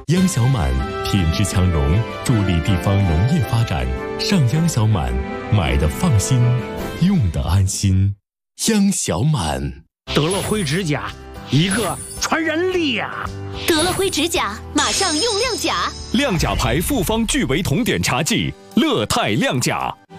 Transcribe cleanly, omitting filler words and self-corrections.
央小满品质强农，助力地方农业发展。上央小满，买的放心，用的安心。央小满。 得了灰指甲，一个传染力呀！ 得了灰指甲，马上用亮甲。 亮甲牌复方聚维酮碘茶剂，乐泰亮甲。